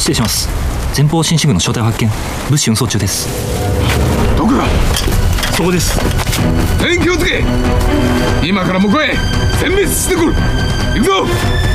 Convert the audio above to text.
失礼します。前方進士軍の正体を発見。物資運送中です。 どこだ。 そこです。 全員気をつけ。今から向こうへ殲滅してくる。行くぞ。